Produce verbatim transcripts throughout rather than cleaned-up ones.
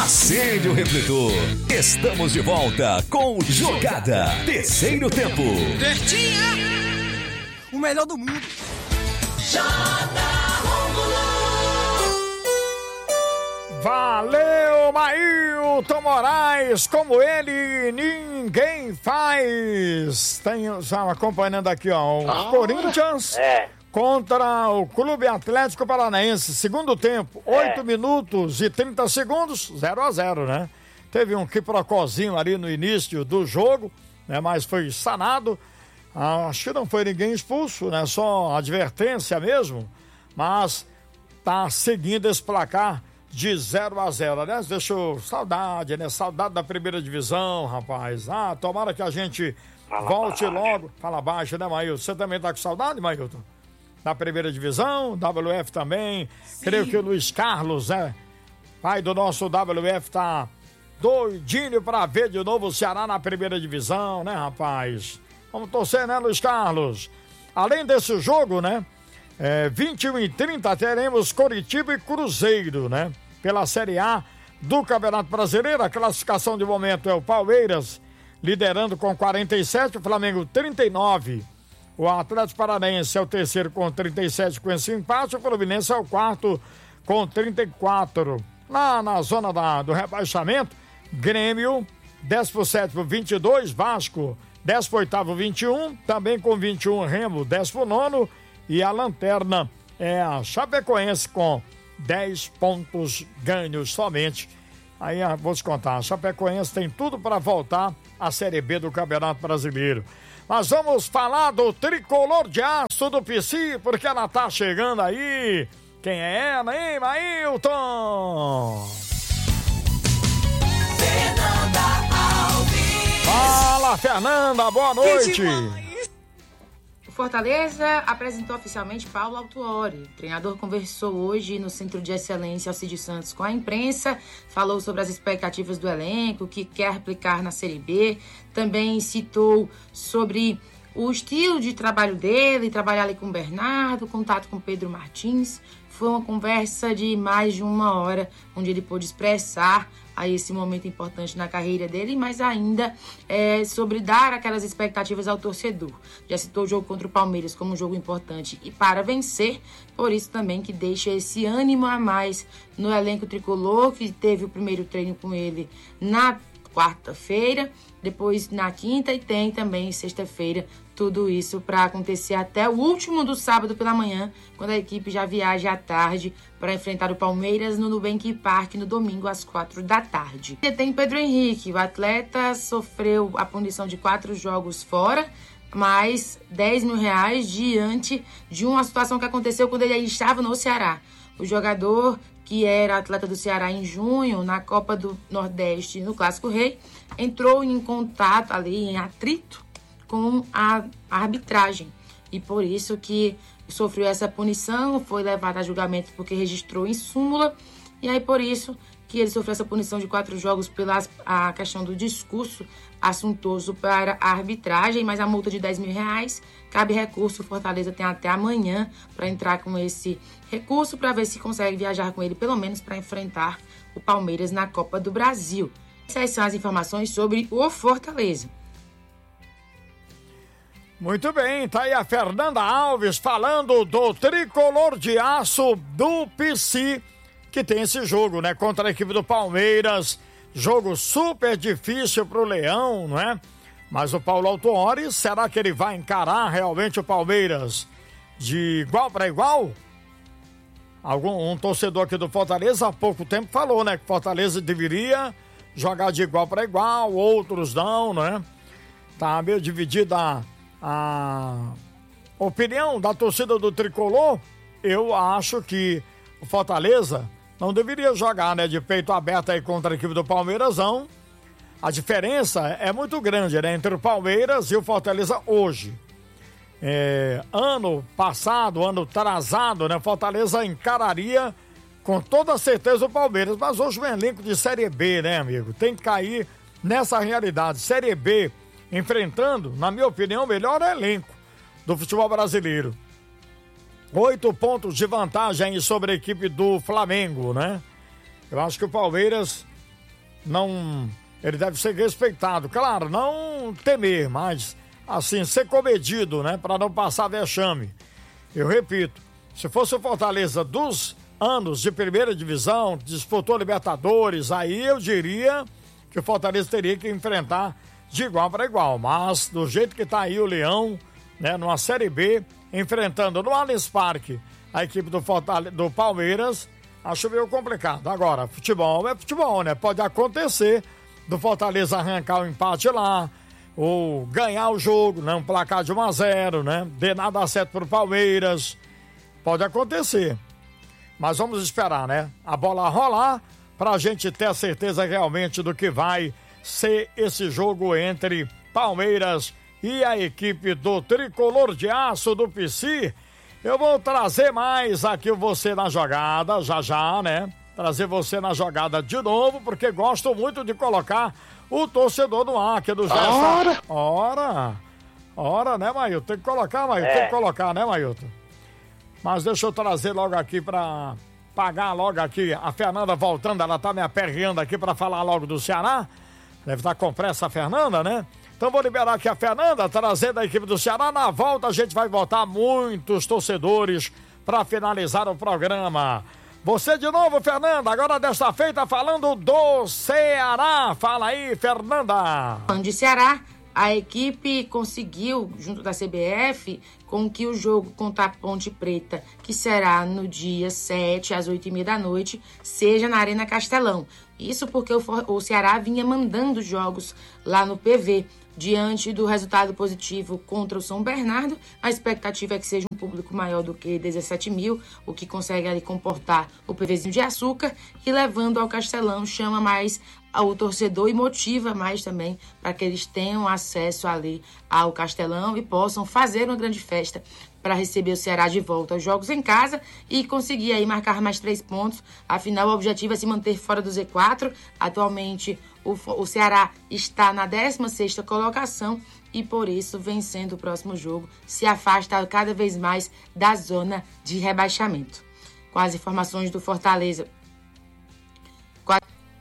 Acende o refletor. Estamos de volta com Jogada. Terceiro tempo. Bertinha, o melhor do mundo. Valeu, Mailton Moraes, como ele ninguém faz. Tem, já acompanhando aqui, ó, o ah, Corinthians é. contra o Clube Atlético Paranaense, segundo tempo, é. oito minutos e trinta segundos, zero a zero, né? Teve um quiprocozinho ali no início do jogo, né? Mas foi sanado. Ah, acho que não foi ninguém expulso, né? Só advertência mesmo, mas tá seguindo esse placar de zero a zero. Aliás, deixou saudade, né? Saudade da primeira divisão, rapaz. Ah, tomara que a gente Fala volte baixo. logo. Fala baixo, né, Mailton? Você também tá com saudade, Mailton? Da primeira divisão, W F também. Sim. Creio que o Luiz Carlos, né? Pai do nosso W F, tá doidinho pra ver de novo o Ceará na primeira divisão, né, rapaz? Vamos torcer, né, Luiz Carlos? Além desse jogo, né? É, vinte e um e trinta teremos Coritiba e Cruzeiro, né? Pela Série A do Campeonato Brasileiro. A classificação de momento é o Palmeiras liderando com quarenta e sete, o Flamengo trinta e nove. O Atlético Paranaense é o terceiro com trinta e sete com esse empate. O Fluminense é o quarto com trinta e quatro. Lá na zona da, do rebaixamento, Grêmio décimo sétimo, vinte e dois. Vasco décimo oitavo, vinte e um. Também com vinte e um, Remo décimo nono. E a lanterna é a Chapecoense com dez pontos ganhos somente. Aí vou te contar, a Chapecoense tem tudo para voltar à Série B do Campeonato Brasileiro. Mas vamos falar do tricolor de aço do P C, porque ela tá chegando aí. Quem é ela, hein, Mailton? Fernanda Alves. Fala, Fernanda, boa noite. Fortaleza apresentou oficialmente Paulo Autuori. O treinador conversou hoje no Centro de Excelência Alcides Santos com a imprensa, falou sobre as expectativas do elenco, o que quer aplicar na Série B, também citou sobre o estilo de trabalho dele, trabalhar ali com o Bernardo, contato com Pedro Martins. Foi uma conversa de mais de uma hora, onde ele pôde expressar a esse momento importante na carreira dele, mas ainda é, sobre dar aquelas expectativas ao torcedor. Já citou o jogo contra o Palmeiras como um jogo importante e para vencer, por isso também que deixa esse ânimo a mais no elenco tricolor, que teve o primeiro treino com ele na quarta-feira, depois na quinta e tem também sexta-feira. Tudo isso para acontecer até o último do sábado pela manhã, quando a equipe já viaja à tarde para enfrentar o Palmeiras no Nubank Park no domingo às quatro da tarde. E tem Pedro Henrique, o atleta sofreu a punição de quatro jogos fora, mais dez mil reais diante de uma situação que aconteceu quando ele estava no Ceará. O jogador, que era atleta do Ceará em junho, na Copa do Nordeste, no Clássico Rei, entrou em contato ali, em atrito, com a arbitragem, e por isso que sofreu essa punição, foi levado a julgamento porque registrou em súmula, e aí por isso que ele sofreu essa punição de quatro jogos pela a questão do discurso assuntoso para a arbitragem, mas a multa de dez mil reais, cabe recurso. O Fortaleza tem até amanhã para entrar com esse recurso, para ver se consegue viajar com ele, pelo menos para enfrentar o Palmeiras na Copa do Brasil. Essas são as informações sobre o Fortaleza. Muito bem, tá aí a Fernanda Alves falando do tricolor de aço do P C, que tem esse jogo, né, contra a equipe do Palmeiras. Jogo super difícil pro Leão, não é? Mas o Paulo Autuori, será que ele vai encarar realmente o Palmeiras de igual para igual? Algum um torcedor aqui do Fortaleza há pouco tempo falou, né, que Fortaleza deveria jogar de igual para igual, outros não, né? Tá meio dividida a opinião da torcida do tricolor. Eu acho que o Fortaleza não deveria jogar, né, de peito aberto aí contra a equipe do Palmeiras, não. A diferença é muito grande, né, entre o Palmeiras e o Fortaleza hoje. É, ano passado, ano atrasado, né, o Fortaleza encararia com toda certeza o Palmeiras, mas hoje o elenco de Série B, né, amigo, tem que cair nessa realidade. Série B enfrentando, na minha opinião, o melhor elenco do futebol brasileiro. Oito pontos de vantagem sobre a equipe do Flamengo, né? Eu acho que o Palmeiras não, ele deve ser respeitado. Claro, não temer, mas assim, ser comedido, né? Para não passar vexame. Eu repito, se fosse o Fortaleza dos anos de primeira divisão, disputou Libertadores, aí eu diria que o Fortaleza teria que enfrentar de igual para igual. Mas do jeito que tá aí o Leão, né? Numa Série B, enfrentando no Allianz Parque a equipe do, Fortaleza, do Palmeiras, acho meio complicado. Agora, futebol é futebol, né? Pode acontecer do Fortaleza arrancar o empate lá, ou ganhar o jogo, né? Um placar de um a zero, né? De nada certo pro Palmeiras. Pode acontecer. Mas vamos esperar, né? A bola rolar pra gente ter a certeza realmente do que vai ser esse jogo entre Palmeiras e a equipe do Tricolor de Aço do P C. Eu vou trazer mais aqui o Você na Jogada, já já, né? Trazer Você na Jogada de novo, porque gosto muito de colocar o torcedor no ar, que é do Gerson. Ora! Ora! Ora, né, Mailton? Tem que colocar, Mailton? É. Tem que colocar, né, Mailton? Mas deixa eu trazer logo aqui pra pagar logo aqui. A Fernanda voltando, ela tá me aperreando aqui pra falar logo do Ceará. Deve estar com pressa a Fernanda, né? Então vou liberar aqui a Fernanda, trazendo a equipe do Ceará. Na volta a gente vai botar muitos torcedores para finalizar o programa. Você de novo, Fernanda, agora desta feita falando do Ceará. Fala aí, Fernanda. Falando de Ceará, a equipe conseguiu, junto da C B F, com que o jogo contra a Ponte Preta, que será no dia sete, às oito e meia da noite, seja na Arena Castelão. Isso porque o, o Ceará vinha mandando jogos lá no P V. Diante do resultado positivo contra o São Bernardo, a expectativa é que seja um público maior do que dezessete mil, o que consegue ali comportar o PVzinho de açúcar, e levando ao Castelão chama mais o torcedor e motiva mais também para que eles tenham acesso ali ao Castelão e possam fazer uma grande festa para receber o Ceará de volta aos jogos em casa e conseguir aí marcar mais três pontos. Afinal, o objetivo é se manter fora do Z quatro. Atualmente, o, o Ceará está na décima sexta colocação e, por isso, vencendo o próximo jogo, se afasta cada vez mais da zona de rebaixamento. Com as informações do Fortaleza... Com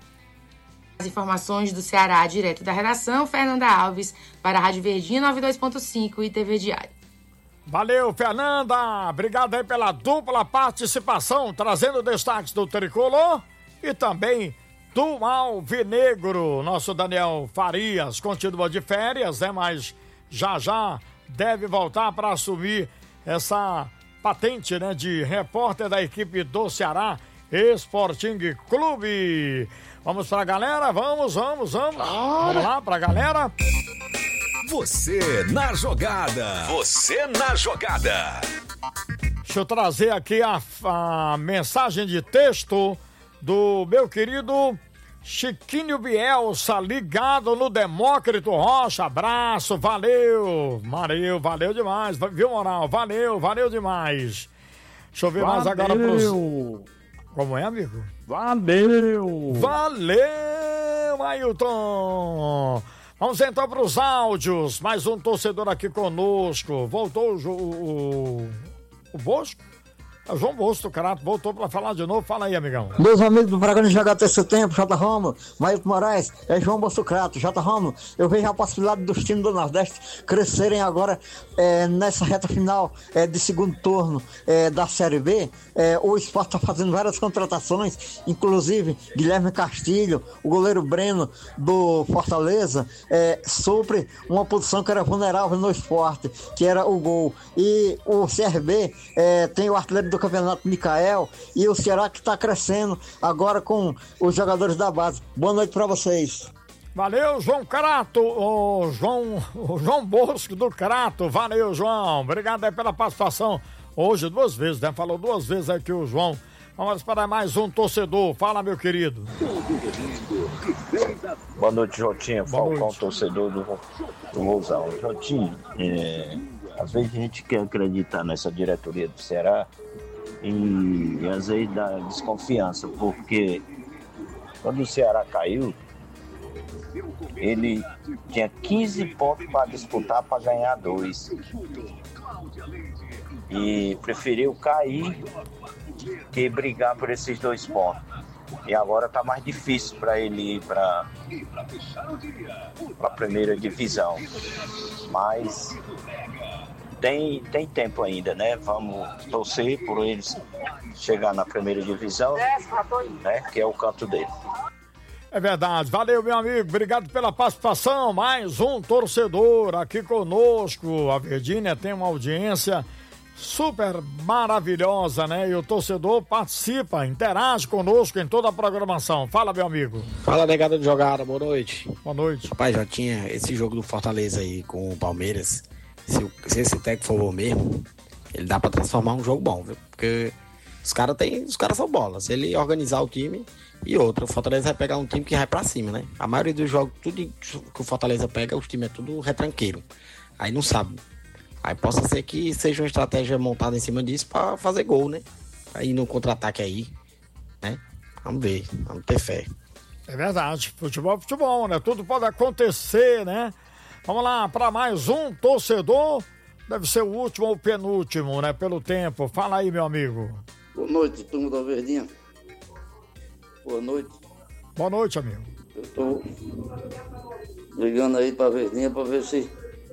as informações do Ceará, direto da redação, Fernanda Alves, para a Rádio Verdinha noventa e dois ponto cinco e T V Diário. Valeu, Fernanda! Obrigado aí pela dupla participação, trazendo destaques do Tricolor e também do Alvinegro. Nosso Daniel Farias continua de férias, né? Mas já já deve voltar para assumir essa patente, né? De repórter da equipe do Ceará Sporting Clube. Vamos pra galera? Vamos, vamos, vamos. Vamos lá pra galera. Você na jogada. Você na jogada. Deixa eu trazer aqui a, a mensagem de texto do meu querido Chiquinho Bielsa, ligado no Demócrito Rocha. Abraço, valeu. Valeu, valeu demais. Viu, Moral? Valeu, valeu demais. Deixa eu ver valeu. mais agora pros... Como é, amigo? Valeu. Valeu, Ailton. Vamos então para os áudios. Mais um torcedor aqui conosco. Voltou o, o, o Bosco? É o João Bosco, Carato, voltou para falar de novo. Fala aí, amigão. Meus amigos do programa de Jogar Terceiro Tempo, J. Romo, Mailton Moraes, é João Bosco Crato. J. Romo, eu vejo a possibilidade dos times do Nordeste crescerem agora é, nessa reta final é, de segundo turno é, da Série B. É, o Sport está fazendo várias contratações, inclusive Guilherme Castilho, o goleiro Breno do Fortaleza, é, supre uma posição que era vulnerável no Sport, que era o gol. E o C R B é, tem o artilheiro do campeonato Micael e o Ceará que está crescendo agora com os jogadores da base. Boa noite para vocês. Valeu, João Crato, o João, o João Bosco do Crato. Valeu, João. Obrigado aí pela participação. Hoje duas vezes, né? Falou duas vezes aqui o João. Vamos para mais um torcedor. Fala, meu querido. Boa noite, Jotinha. Falcão, torcedor do, do Rosal. Jotinha, é, às vezes a gente quer acreditar nessa diretoria do Ceará e, e às vezes dá desconfiança, porque quando o Ceará caiu, ele tinha quinze pontos para disputar para ganhar dois. E preferiu cair que brigar por esses dois pontos. E agora tá mais difícil para ele ir para a primeira divisão. Mas tem, tem tempo ainda, né? Vamos torcer por eles chegar na primeira divisão, né? Que é o canto dele. É verdade. Valeu, meu amigo. Obrigado pela participação. Mais um torcedor aqui conosco. A Verdinha tem uma audiência super maravilhosa, né? E o torcedor participa, interage conosco em toda a programação. Fala, meu amigo. Fala, negada de jogada. Boa noite. Boa noite. Rapaz, já tinha esse jogo do Fortaleza aí com o Palmeiras. Se, o, se esse técnico for bom mesmo, ele dá pra transformar um jogo bom, viu? Porque os caras tem, os caras são bola. Se ele organizar o time e outro, o Fortaleza vai pegar um time que vai pra cima, né? A maioria dos jogos, tudo que o Fortaleza pega, os times é tudo retranqueiro. Aí não sabe. Aí possa ser que seja uma estratégia montada em cima disso pra fazer gol, né? Aí no contra-ataque aí, né? Vamos ver, vamos ter fé. É verdade, futebol é futebol, né? Tudo pode acontecer, né? Vamos lá, para mais um torcedor, deve ser o último ou o penúltimo, né? Pelo tempo. Fala aí, meu amigo. Boa noite, turma da Verdinha. Boa noite. Boa noite, amigo. Eu tô ligando aí pra Verdinha pra ver se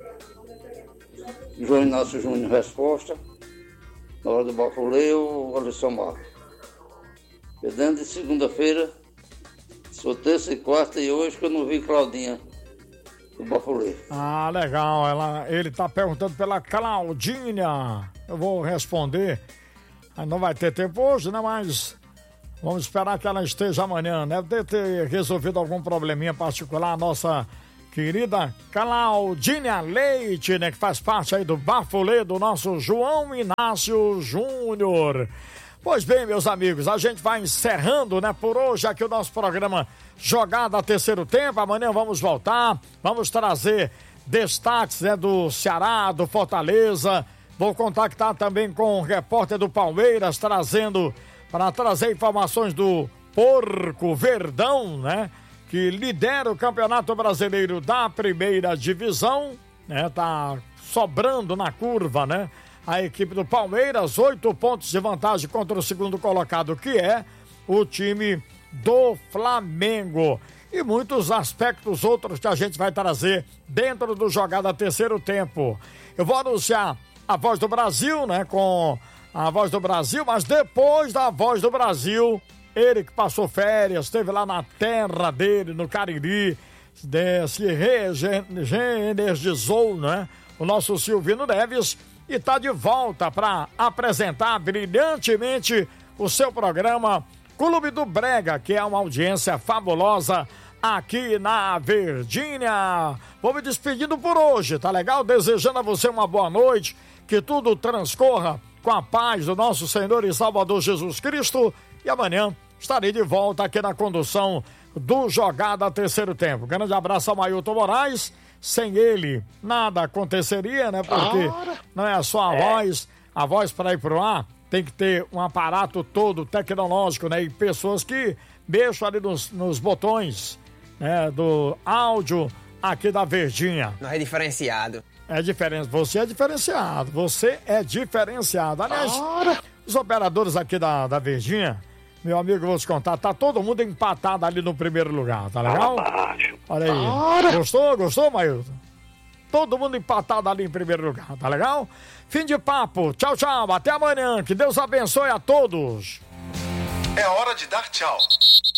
João Inácio Júnior resposta na hora do Bafolê ou Alisson Marcos. Dentro de segunda-feira, sou terça e quarta e hoje que eu não vi Claudinha do Bafolê. Ah, legal. Ela, ele tá perguntando pela Claudinha. Eu vou responder. Não vai ter tempo hoje, né? Mas vamos esperar que ela esteja amanhã. Deve ter resolvido algum probleminha particular. A nossa querida Claudinha Leite, né? Que faz parte aí do Bafolê do nosso João Inácio Júnior. Pois bem, meus amigos, a gente vai encerrando, né, por hoje aqui o nosso programa Jogada Terceiro Tempo. Amanhã vamos voltar, vamos trazer destaques, né, do Ceará, do Fortaleza. Vou contactar também com o repórter do Palmeiras, trazendo, para trazer informações do Porco Verdão, né, que lidera o Campeonato Brasileiro da Primeira Divisão, né, tá sobrando na curva, né? A equipe do Palmeiras, oito pontos de vantagem contra o segundo colocado, que é o time do Flamengo. E muitos aspectos outros que a gente vai trazer dentro do Jogada Terceiro Tempo. Eu vou anunciar a Voz do Brasil, né, com a Voz do Brasil, mas depois da Voz do Brasil, ele que passou férias, esteve lá na terra dele, no Cariri, se reenergizou, né, o nosso Silvino Neves, e está de volta para apresentar brilhantemente o seu programa Clube do Brega, que é uma audiência fabulosa aqui na Verdinha. Vou me despedindo por hoje, tá legal? Desejando a você uma boa noite, que tudo transcorra com a paz do nosso Senhor e Salvador Jesus Cristo. E amanhã estarei de volta aqui na condução do Jogada Terceiro Tempo. Grande abraço ao Mailton Moraes. Sem ele, nada aconteceria, né? Porque não é só a voz. A voz para ir pro ar tem que ter um aparato todo tecnológico, né? E pessoas que mexam ali nos, nos botões, né, do áudio aqui da Verdinha. Não é diferenciado. É diferente. Você é diferenciado. Você é diferenciado. Aliás, os operadores aqui da, da Verdinha, meu amigo, vou te contar, tá todo mundo empatado ali no primeiro lugar, tá legal? Olha aí. Gostou? Gostou, Mailton? Todo mundo empatado ali em primeiro lugar, tá legal? Fim de papo. Tchau, tchau. Até amanhã. Que Deus abençoe a todos. É hora de dar tchau.